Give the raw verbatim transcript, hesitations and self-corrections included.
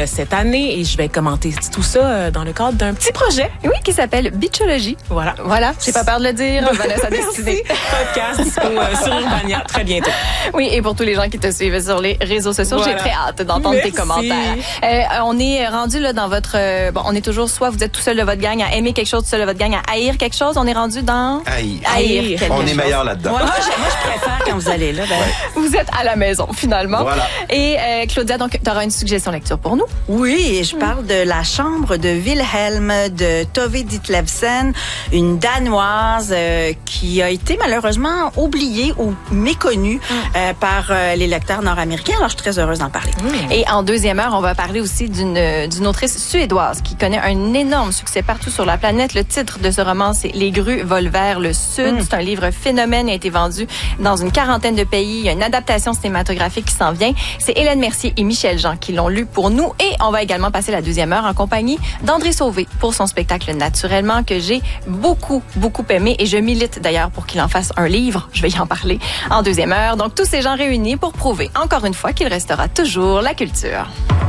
cette année et je vais commenter tout ça euh, dans le cadre d'un petit projet. Oui, qui s'appelle Beachologie. Voilà. Voilà, j'ai pas peur de le dire. Vanessa Destinée. Podcast dispo euh, sur Urbania très bientôt. Oui, et pour tous les gens qui te suivent sur les réseaux sociaux, Voilà. j'ai très hâte d'entendre Merci. tes commentaires. Euh, on est rendu là dans votre... Euh, bon, on est toujours soit vous êtes tout seul de votre gang à aimer quelque chose, tout seul de votre gang à haïr quelque chose. On est rendu dans... Haïr. Haïr quelque On est chose. meilleur là-dedans. Moi, moi, je, moi, je préfère quand vous allez là. Ben, Vous êtes à la maison, finalement. Voilà. Et euh, Claudia, donc, tu auras une suggestion lecture pour nous. Oui, et je parle de La Chambre de Wilhelm de Tove Ditlevsen, une Danoise euh, qui a été malheureusement oubliée ou méconnue euh, par euh, les lecteurs nord-américains. Alors, je suis très heureuse d'en parler. Et en deuxième heure, on va parler aussi d'une d'une autrice suédoise qui connaît un énorme succès partout sur la planète. Le titre de ce roman, c'est Les grues volent vers le sud. Mm. C'est un livre phénomène, il a été vendu dans une quarantaine de pays. Il y a une adaptation cinématographique qui s'en vient. C'est Hélène Mercier et Michel Jean qui l'ont lu pour nous. Et on va également passer la deuxième heure en compagnie d'André Sauvé pour son spectacle Naturellement que j'ai beaucoup, beaucoup aimé. Et je milite d'ailleurs pour qu'il en fasse un livre. Je vais y en parler en deuxième heure. Donc, tous ces gens réunis pour prouver encore une fois qu'il restera toujours la culture.